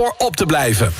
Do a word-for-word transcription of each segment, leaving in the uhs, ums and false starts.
voor op te blijven.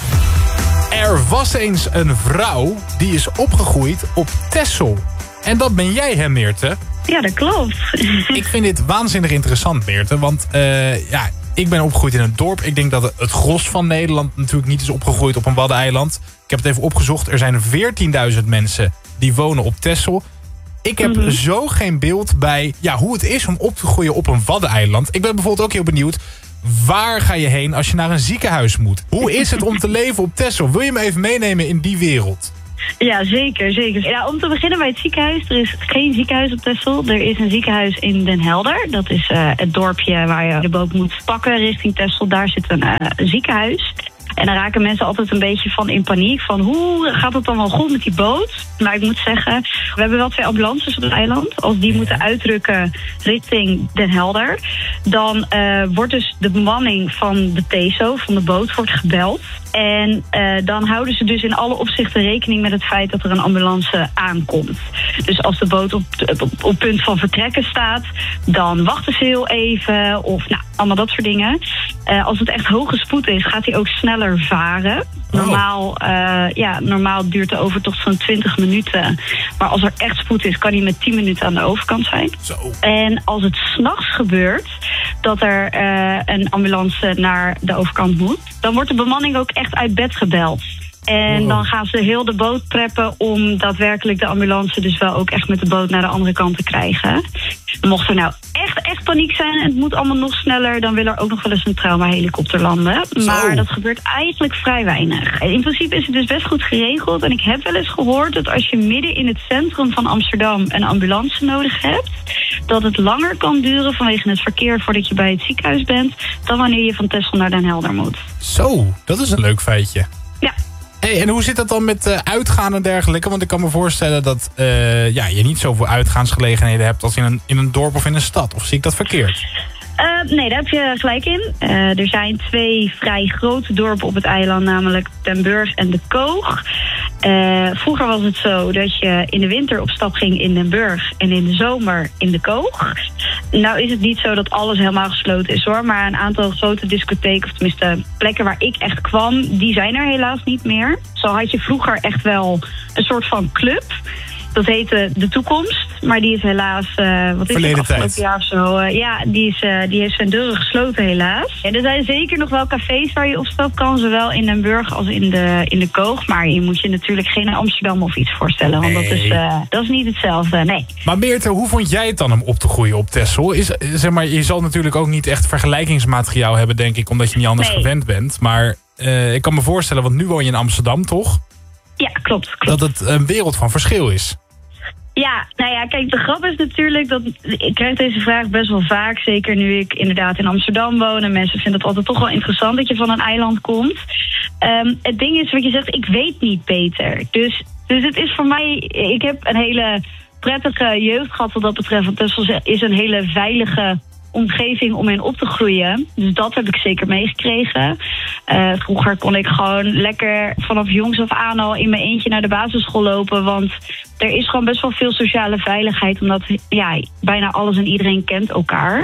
Er was eens een vrouw die is opgegroeid op Texel. En dat ben jij, hè, Meerte? Ja, dat klopt. Ik vind dit waanzinnig interessant, Meerte. Want uh, ja, ik ben opgegroeid in een dorp. Ik denk dat het gros van Nederland natuurlijk niet is opgegroeid op een waddeneiland. Ik heb het even opgezocht. Er zijn veertienduizend mensen die wonen op Texel. Ik heb mm-hmm. zo geen beeld bij ja, hoe het is om op te groeien op een waddeneiland. Ik ben bijvoorbeeld ook heel benieuwd. Waar ga je heen als je naar een ziekenhuis moet? Hoe is het om te leven op Texel? Wil je me even meenemen in die wereld? Ja, zeker, zeker. Ja, om te beginnen bij het ziekenhuis. Er is geen ziekenhuis op Texel. Er is een ziekenhuis in Den Helder. Dat is uh, het dorpje waar je de boot moet pakken richting Texel. Daar zit een uh, ziekenhuis. En dan raken mensen altijd een beetje van in paniek. Van hoe gaat het dan wel goed met die boot? Maar ik moet zeggen, we hebben wel twee ambulances op het eiland. Als die moeten uitrukken richting Den Helder, dan uh, wordt dus de bemanning van de T E S O, van de boot, wordt gebeld. En uh, dan houden ze dus in alle opzichten rekening met het feit dat er een ambulance aankomt. Dus als de boot op, op, op punt van vertrekken staat, dan wachten ze heel even. Of nou, allemaal dat soort dingen. Uh, als het echt hoge spoed is, gaat hij ook sneller varen. Normaal, uh, ja, normaal duurt de overtocht zo'n twintig minuten. Maar als er echt spoed is, kan hij met tien minuten aan de overkant zijn. Zo. En als het 's nachts gebeurt dat er uh, een ambulance naar de overkant moet, dan wordt de bemanning ook echt uit bed gebeld. En wow. dan gaan ze heel de boot preppen om daadwerkelijk de ambulance dus wel ook echt met de boot naar de andere kant te krijgen. Mocht er nou echt, echt paniek zijn en het moet allemaal nog sneller, dan wil er ook nog wel eens een traumahelikopter landen. Zo. Maar dat gebeurt eigenlijk vrij weinig. En in principe is het dus best goed geregeld. En ik heb wel eens gehoord dat als je midden in het centrum van Amsterdam een ambulance nodig hebt, dat het langer kan duren vanwege het verkeer voordat je bij het ziekenhuis bent, dan wanneer je van Texel naar Den Helder moet. Zo, dat is een leuk feitje. Ja. Hey, en hoe zit dat dan met uh, uitgaan en dergelijke? Want ik kan me voorstellen dat uh, ja, je niet zoveel uitgaansgelegenheden hebt als in een, in een dorp of in een stad. Of zie ik dat verkeerd? Uh, nee, daar heb je gelijk in. Uh, er zijn twee vrij grote dorpen op het eiland, namelijk Den Burg en De Koog. Uh, vroeger was het zo dat je in de winter op stap ging in Den Burg en in de zomer in De Koog. Nou is het niet zo dat alles helemaal gesloten is hoor, maar een aantal grote discotheken, of tenminste plekken waar ik echt kwam, die zijn er helaas niet meer. Zo had je vroeger echt wel een soort van club. Dat heette De Toekomst, maar die is helaas, uh, wat is het, afgelopen jaar of zo. Uh, ja, die, is, uh, die heeft zijn deuren gesloten helaas. En er zijn zeker nog wel cafés waar je op stap kan, zowel in Den Burg als in de, in de Koog. Maar je moet je natuurlijk geen Amsterdam of iets voorstellen, want nee. dat, is, uh, dat is niet hetzelfde, nee. Maar Meerte, hoe vond jij het dan om op te groeien op Texel? Is, zeg maar, je zal natuurlijk ook niet echt vergelijkingsmateriaal hebben, denk ik, omdat je niet anders nee. gewend bent. Maar uh, ik kan me voorstellen, want nu woon je in Amsterdam, toch? Ja, klopt, klopt. Dat het een wereld van verschil is. Ja, nou ja, kijk, de grap is natuurlijk dat ik krijg deze vraag best wel vaak, zeker nu ik inderdaad in Amsterdam woon en mensen vinden het altijd toch wel interessant dat je van een eiland komt. Um, het ding is wat je zegt, ik weet niet beter. Dus, dus het is voor mij, ik heb een hele prettige jeugd gehad wat dat betreft, want Texel is een hele veilige omgeving om in op te groeien. Dus dat heb ik zeker meegekregen. Uh, vroeger kon ik gewoon lekker vanaf jongs af aan al in mijn eentje naar de basisschool lopen, want er is gewoon best wel veel sociale veiligheid, omdat ja, bijna alles en iedereen kent elkaar.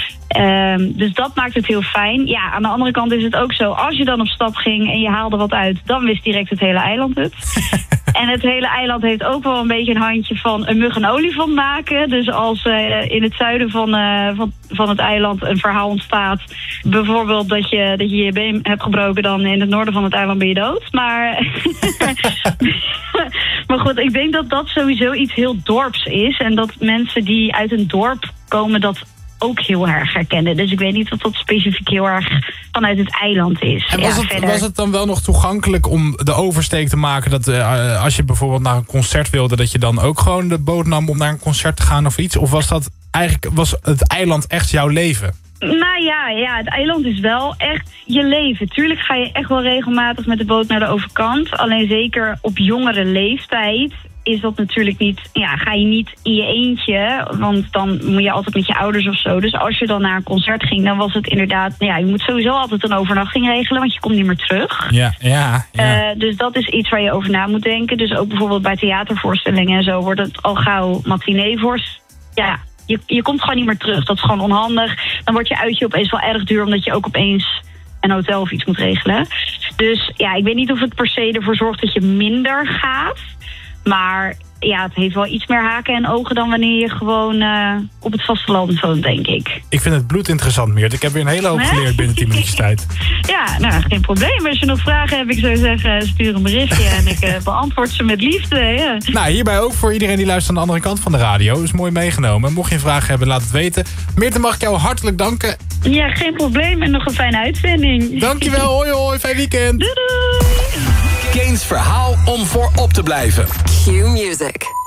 Ja. Um, dus dat maakt het heel fijn. Ja, aan de andere kant is het ook zo, als je dan op stap ging en je haalde wat uit, dan wist direct het hele eiland het. En het hele eiland heeft ook wel een beetje een handje van een mug en olifant maken. Dus als uh, in het zuiden van, uh, van, van het eiland een verhaal ontstaat, bijvoorbeeld dat je, dat je je been hebt gebroken, dan in het noorden van het eiland ben je dood. Maar, maar goed, ik denk dat dat sowieso iets heel dorps is. En dat mensen die uit een dorp komen dat ook heel erg herkennen. Dus ik weet niet of dat specifiek heel erg vanuit het eiland is. En was, ja, het, was het dan wel nog toegankelijk om de oversteek te maken dat uh, als je bijvoorbeeld naar een concert wilde, dat je dan ook gewoon de boot nam om naar een concert te gaan of iets? Of was dat eigenlijk, was het eiland echt jouw leven? Nou ja, ja, het eiland is wel echt je leven. Tuurlijk ga je echt wel regelmatig met de boot naar de overkant. Alleen zeker op jongere leeftijd is dat natuurlijk niet, ja, ga je niet in je eentje, want dan moet je altijd met je ouders of zo. Dus als je dan naar een concert ging, dan was het inderdaad, ja, je moet sowieso altijd een overnachting regelen, want je komt niet meer terug. Ja, ja, ja. Uh, dus dat is iets waar je over na moet denken. Dus ook bijvoorbeeld bij theatervoorstellingen en zo wordt het al gauw matinee-voors. Ja, je, je komt gewoon niet meer terug. Dat is gewoon onhandig. Dan wordt je uitje opeens wel erg duur, omdat je ook opeens een hotel of iets moet regelen. Dus ja, ik weet niet of het per se ervoor zorgt dat je minder gaat. Maar ja, het heeft wel iets meer haken en ogen dan wanneer je gewoon uh, op het vasteland woont, denk ik. Ik vind het bloedinteressant, Meert. Ik heb weer een hele hoop geleerd binnen tien minuutjes tijd. Ja, nou, geen probleem. Als je nog vragen hebt, ik zou zeggen, stuur een berichtje en ik uh, beantwoord ze met liefde. Ja. Nou, hierbij ook voor iedereen die luistert aan de andere kant van de radio. Is mooi meegenomen. Mocht je een vraag hebben, laat het weten. Meert, mag ik jou hartelijk danken. Ja, geen probleem en nog een fijne uitzending. Dankjewel, hoi hoi, fijn weekend. Doei doei. Kane's verhaal om voor op te blijven. Q Music.